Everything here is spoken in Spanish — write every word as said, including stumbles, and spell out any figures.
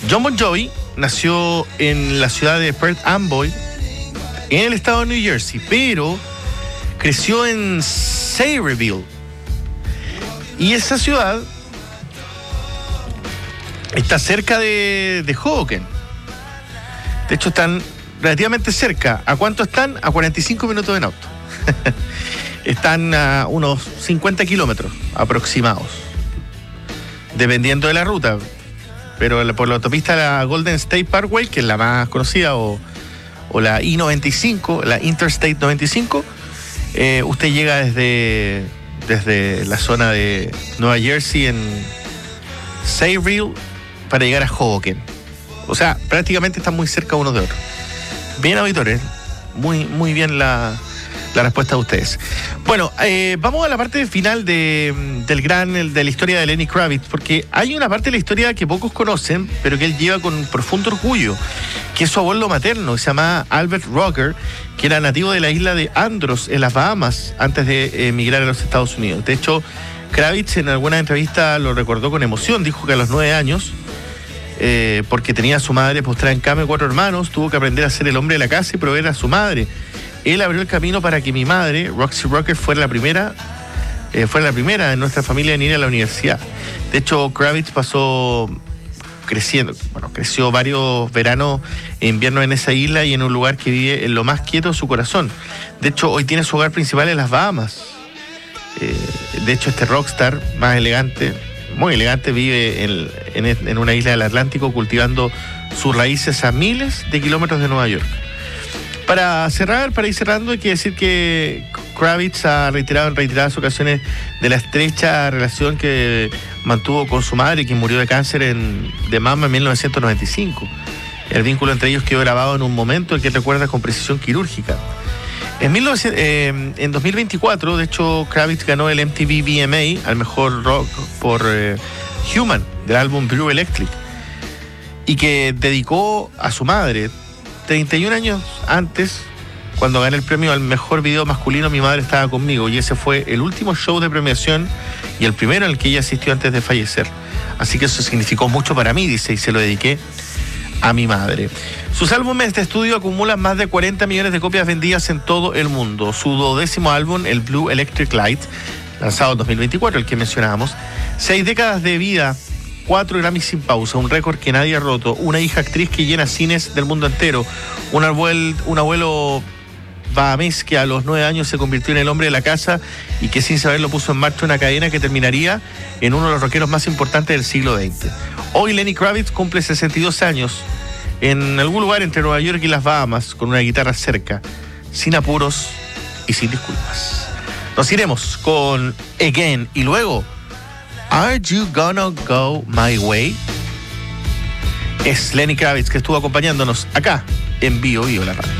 Jon Bon Jovi nació en la ciudad de Perth Amboy, en el estado de New Jersey, pero creció en Sayreville. Y esa ciudad está cerca de, de Hoboken. De hecho, están relativamente cerca. ¿A cuánto están? A cuarenta y cinco minutos en auto. Están a unos cincuenta kilómetros aproximados, dependiendo de la ruta. Pero por la autopista la Golden State Parkway, que es la más conocida, o, o la I noventa y cinco, la Interstate noventa y cinco, eh, usted llega desde, desde la zona de Nueva Jersey en Sayreville para llegar a Hoboken. O sea, prácticamente están muy cerca unos de otros. Bien, auditores, muy, muy bien la, la respuesta de ustedes. Bueno, eh, vamos a la parte final de, del gran, de la historia de Lenny Kravitz, porque hay una parte de la historia que pocos conocen, pero que él lleva con profundo orgullo, que es su abuelo materno, que se llama Albert Rocker, que era nativo de la isla de Andros, en las Bahamas, antes de emigrar a los Estados Unidos. De hecho, Kravitz en alguna entrevista lo recordó con emoción, dijo que a los nueve años, eh, porque tenía a su madre postrada en cama y cuatro hermanos, tuvo que aprender a ser el hombre de la casa y proveer a su madre. Él abrió el camino para que mi madre, Roxy Rocker, fuera la primera, eh, fuera la primera en nuestra familia en ir a la universidad. De hecho, Kravitz pasó creciendo, bueno, creció varios veranos e inviernos en esa isla y en un lugar que vive en lo más quieto de su corazón. De hecho, hoy tiene su hogar principal en las Bahamas. Eh, de hecho, este rockstar más elegante, muy elegante, vive en, en, en una isla del Atlántico cultivando sus raíces a miles de kilómetros de Nueva York. Para cerrar, para ir cerrando, hay que decir que Kravitz ha reiterado en reiteradas ocasiones de la estrecha relación que mantuvo con su madre, quien murió de cáncer en, de mama en mil novecientos noventa y cinco. El vínculo entre ellos quedó grabado en un momento en que recuerda con precisión quirúrgica. En, mil novecientos, eh, en dos mil veinticuatro, de hecho, Kravitz ganó el M T V V M A al mejor rock por eh, Human, del álbum Blue Electric, y que dedicó a su madre. treinta y un años antes, cuando gané el premio al mejor video masculino, mi madre estaba conmigo, y ese fue el último show de premiación y el primero en el que ella asistió antes de fallecer. Así que eso significó mucho para mí, dice, y se lo dediqué a mi madre. Sus álbumes de estudio acumulan más de cuarenta millones de copias vendidas en todo el mundo. Su duodécimo álbum, el Blue Electric Light, lanzado en dos mil veinticuatro, el que mencionábamos, seis décadas de vida, cuatro Grammys sin pausa, un récord que nadie ha roto, una hija actriz que llena cines del mundo entero, un abuelo, un abuelo bahamés que a los nueve años se convirtió en el hombre de la casa y que sin saberlo puso en marcha una cadena que terminaría en uno de los rockeros más importantes del siglo veinte. Hoy Lenny Kravitz cumple sesenta y dos años en algún lugar entre Nueva York y las Bahamas, con una guitarra cerca, sin apuros y sin disculpas. Nos iremos con Again y luego Are You Gonna Go My Way? Es Lenny Kravitz, que estuvo acompañándonos acá en Bio Bio, la radio.